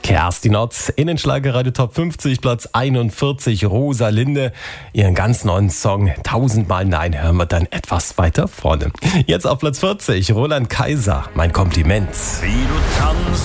Kerstin Ott in den Schlagerradio Top 50, Platz 41, Rosalinde. Ihren ganz neuen Song 1000-mal Nein hören wir dann etwas weiter vorne. Jetzt auf Platz 40, Roland Kaiser, mein Kompliment. Wie du tanzt.